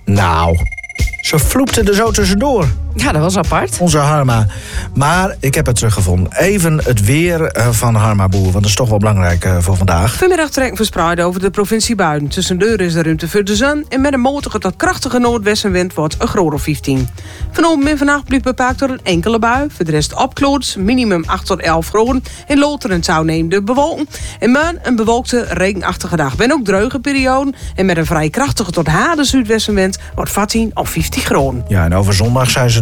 Nou, ze vloepte er zo tussendoor. Ja, dat was apart. Onze Harma. Maar ik heb het teruggevonden. Even het weer van Harma Boer, want dat is toch wel belangrijk voor vandaag. Vanmiddag trekken verspreid over de provincie buiten. Tussendoor is de ruimte voor de zon. En met een matige tot krachtige noordwestenwind wordt een graad of 15. Vanavond en vannacht blijft bepaald door een enkele bui. Voor de rest opkloots, minimum 8 tot 11 graden. In Loter en Zou neemt de bewolking. En morgen een bewolkte, regenachtige dag. Ben ook droge perioden. En met een vrij krachtige tot harde zuidwestenwind wordt 14 of 15 graden. Ja, en over zondag zijn ze